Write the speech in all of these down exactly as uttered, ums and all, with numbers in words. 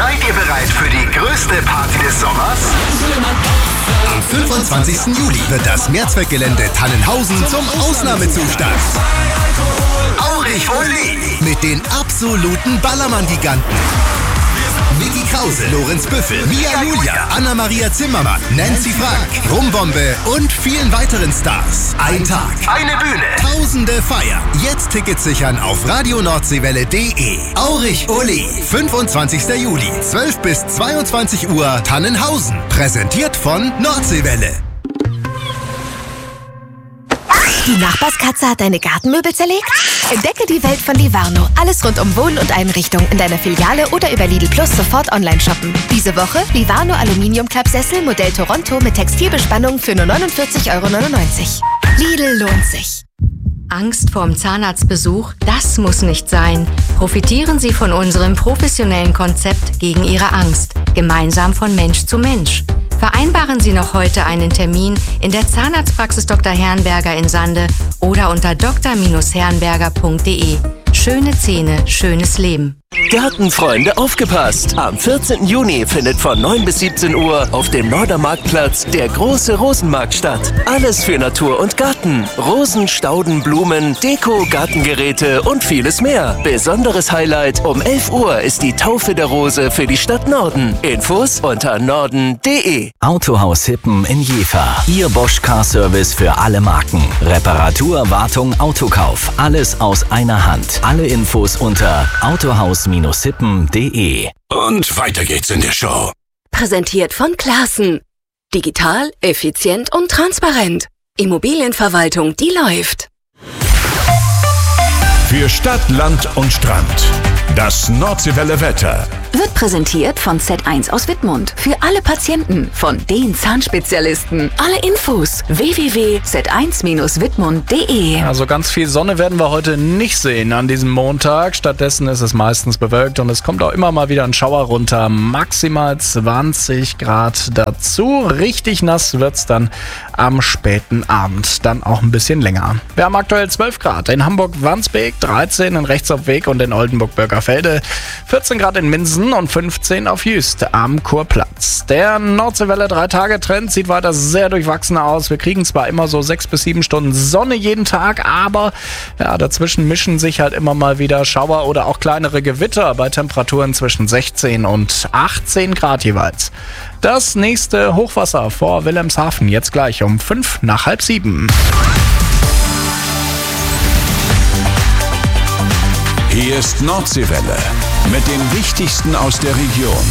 Seid ihr bereit für die größte Party des Sommers? Am fünfundzwanzigsten Juli wird das Mehrzweckgelände Tannenhausen zum Ausnahmezustand. Aurich und Lee mit den absoluten Ballermann-Giganten. Vicky Krause, Lorenz Büffel, Mia Julia, Anna-Maria Zimmermann, Nancy Frank, Rumbombe und vielen weiteren Stars. Ein Tag, eine Bühne, tausende Feiern. Jetzt Tickets sichern auf radio nordseewelle punkt de. Aurich Uli, fünfundzwanzigsten Juli, zwölf bis zweiundzwanzig Uhr, Tannenhausen. Präsentiert von Nordseewelle. Die Nachbarskatze hat deine Gartenmöbel zerlegt? Entdecke die Welt von Livarno. Alles rund um Wohn- und Einrichtung in deiner Filiale oder über Lidl Plus sofort online shoppen. Diese Woche Livarno Aluminium-Klappsessel Modell Toronto mit Textilbespannung für nur neunundvierzig Euro neunundneunzig. Lidl lohnt sich. Angst vorm Zahnarztbesuch? Das muss nicht sein. Profitieren Sie von unserem professionellen Konzept gegen Ihre Angst. Gemeinsam von Mensch zu Mensch. Vereinbaren Sie noch heute einen Termin in der Zahnarztpraxis Doktor Herrenberger in Sande oder unter d r herrenberger punkt de. Schöne Zähne, schönes Leben. Gartenfreunde, aufgepasst! Am vierzehnten Juni findet von neun bis siebzehn Uhr auf dem Nordermarktplatz der große Rosenmarkt statt. Alles für Natur und Garten. Rosen, Stauden, Blumen, Deko, Gartengeräte und vieles mehr. Besonderes Highlight, um elf Uhr ist die Taufe der Rose für die Stadt Norden. Infos unter norden punkt de. Autohaus Hippen in Jever. Ihr Bosch Car Service für alle Marken. Reparatur, Wartung, Autokauf. Alles aus einer Hand. Alle Infos unter autohaus hippen punkt de. Und weiter geht's in der Show. Präsentiert von Classen. Digital, effizient und transparent. Immobilienverwaltung, die läuft. Für Stadt, Land und Strand. Das Nordseewelle Wetter. Wird präsentiert von Z eins aus Wittmund. Für alle Patienten von den Zahnspezialisten. Alle Infos w w w punkt z eins wittmund punkt de. Also ganz viel Sonne werden wir heute nicht sehen an diesem Montag. Stattdessen ist es meistens bewölkt und es kommt auch immer mal wieder ein Schauer runter. Maximal zwanzig Grad dazu. Richtig nass wird's dann am späten Abend. Dann auch ein bisschen länger. Wir haben aktuell zwölf Grad in Hamburg-Wandsbek, dreizehn in Rechtsaufweg und in Oldenburg-Bürgerfelde, vierzehn Grad in Minden und fünfzehn auf Jüst am Kurplatz. Der Nordseewelle drei Tage Trend sieht weiter sehr durchwachsen aus. Wir kriegen zwar immer so sechs bis sieben Stunden Sonne jeden Tag, aber ja, dazwischen mischen sich halt immer mal wieder Schauer oder auch kleinere Gewitter bei Temperaturen zwischen sechzehn und achtzehn Grad jeweils. Das nächste Hochwasser vor Wilhelmshaven jetzt gleich um fünf nach halb sieben. Hier ist Nordseewelle mit dem Wichtigsten aus der Region.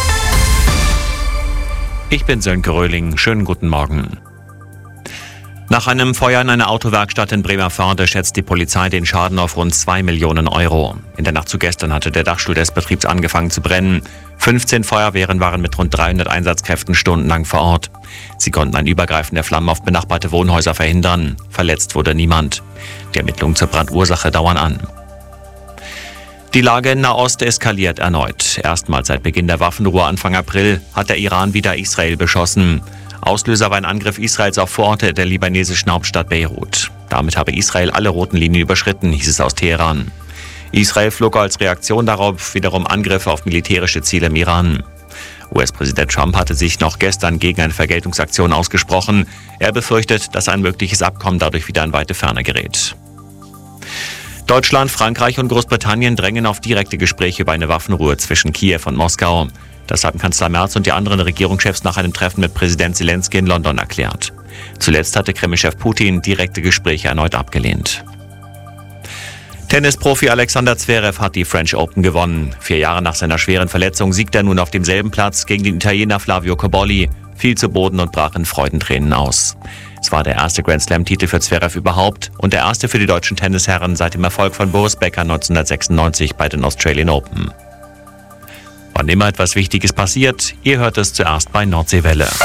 Ich bin Sönke Röhling. Schönen guten Morgen. Nach einem Feuer in einer Autowerkstatt in Bremervörde schätzt die Polizei den Schaden auf rund zwei Millionen Euro. In der Nacht zu gestern hatte der Dachstuhl des Betriebs angefangen zu brennen. fünfzehn Feuerwehren waren mit rund dreihundert Einsatzkräften stundenlang vor Ort. Sie konnten ein Übergreifen der Flammen auf benachbarte Wohnhäuser verhindern. Verletzt wurde niemand. Die Ermittlungen zur Brandursache dauern an. Die Lage in Nahost eskaliert erneut. Erstmals seit Beginn der Waffenruhe Anfang April hat der Iran wieder Israel beschossen. Auslöser war ein Angriff Israels auf Vororte der libanesischen Hauptstadt Beirut. Damit habe Israel alle roten Linien überschritten, hieß es aus Teheran. Israel flog als Reaktion darauf wiederum Angriffe auf militärische Ziele im Iran. U S-Präsident Trump hatte sich noch gestern gegen eine Vergeltungsaktion ausgesprochen. Er befürchtet, dass ein mögliches Abkommen dadurch wieder in weite Ferne gerät. Deutschland, Frankreich und Großbritannien drängen auf direkte Gespräche über eine Waffenruhe zwischen Kiew und Moskau. Das haben Kanzler Merz und die anderen Regierungschefs nach einem Treffen mit Präsident Zelensky in London erklärt. Zuletzt hatte Kremlchef Putin direkte Gespräche erneut abgelehnt. Tennisprofi Alexander Zverev hat die French Open gewonnen. Vier Jahre nach seiner schweren Verletzung siegt er nun auf demselben Platz gegen den Italiener Flavio Cobolli, fiel zu Boden und brach in Freudentränen aus. Es war der erste Grand-Slam-Titel für Zverev überhaupt und der erste für die deutschen Tennisherren seit dem Erfolg von Boris Becker neunzehnhundertsechsundneunzig bei den Australian Open. Wann immer etwas Wichtiges passiert, ihr hört es zuerst bei Nordseewelle.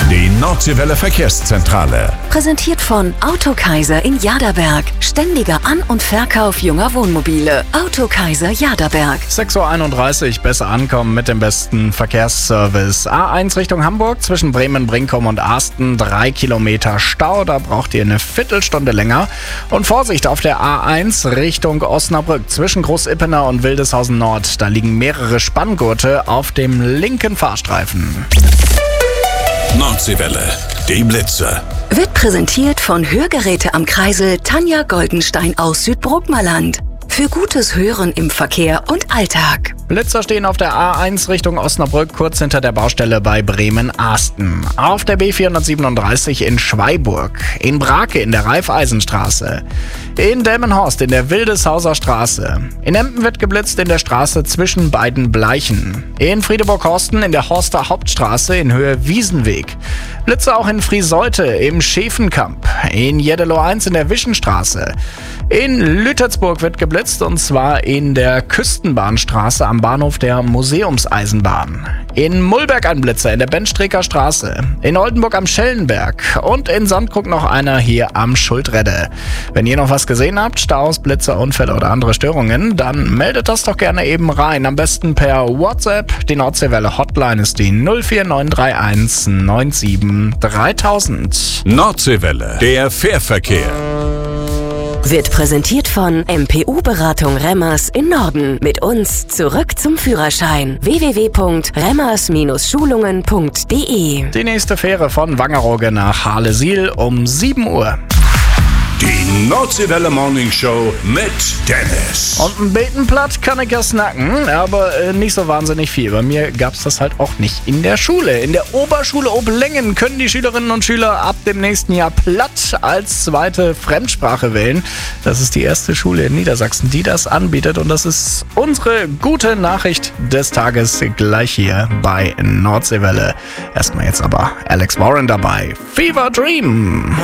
Die Nordseewelle Verkehrszentrale. Präsentiert von Autokaiser in Jaderberg. Ständiger An- und Verkauf junger Wohnmobile. Autokaiser Jaderberg. sechs Uhr einunddreißig, besser ankommen mit dem besten Verkehrsservice. A eins Richtung Hamburg, zwischen Bremen, Brinkum und Asten, drei Kilometer Stau, da braucht ihr eine Viertelstunde länger. Und Vorsicht auf der A eins Richtung Osnabrück, zwischen Großippener und Wildeshausen Nord, da liegen mehrere Spanngurte auf dem linken Fahrstreifen. Nordseewelle, die Blitze. Wird präsentiert von Hörgeräte am Kreisel Tanja Goldenstein aus Südbrookmerland. Für gutes Hören im Verkehr und Alltag. Blitzer stehen auf der A eins Richtung Osnabrück, kurz hinter der Baustelle bei Bremen-Asten. Auf der B vierhundertsiebenunddreißig in Schweiburg. In Brake in der Raiffeisenstraße. In Delmenhorst in der Wildeshauser Straße. In Emden wird geblitzt in der Straße zwischen beiden Bleichen. In Friedeburg-Horsten in der Horster Hauptstraße in Höhe Wiesenweg. Blitze auch in Frieseute im Schäfenkamp. In Jeddelo eins in der Wischenstraße. In Lüterzburg wird geblitzt und zwar in der Küstenbahnstraße am Bahnhof der Museumseisenbahn. In Mullberg ein Blitzer in der Benstreker Straße. In Oldenburg am Schellenberg. Und in Sandkrug noch einer hier am Schuldredde. Wenn ihr noch was gesehen habt, Staus, Blitzer, Unfälle oder andere Störungen, dann meldet das doch gerne eben rein. Am besten per WhatsApp. Die Nordseewelle Hotline ist die null vier neun drei eins neun sieben dreitausend. Nordseewelle, der Fährverkehr. Wird präsentiert von M P U-Beratung Remmers in Norden. Mit uns zurück zum Führerschein. w w w punkt remmers Schulungen punkt d e. Die nächste Fähre von Wangerooge nach Harlesiel um sieben Uhr. Die Nordseewelle Morning Show mit Dennis. Und ein Betenblatt kann ich ja snacken, aber äh, nicht so wahnsinnig viel. Bei mir gab es das halt auch nicht in der Schule. In der Oberschule Oblängen können die Schülerinnen und Schüler ab dem nächsten Jahr Platt als zweite Fremdsprache wählen. Das ist die erste Schule in Niedersachsen, die das anbietet. Und das ist unsere gute Nachricht des Tages gleich hier bei Nordseewelle. Erstmal jetzt aber Alex Warren dabei. Fever Dream.